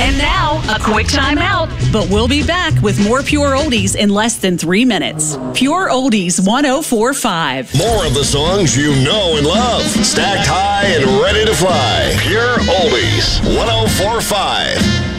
And now, a quick time out. But we'll be back with more Pure Oldies in less than 3 minutes. Pure Oldies 104.5. More of the songs you know and love. Stacked high and ready to fly. Pure Oldies 104.5.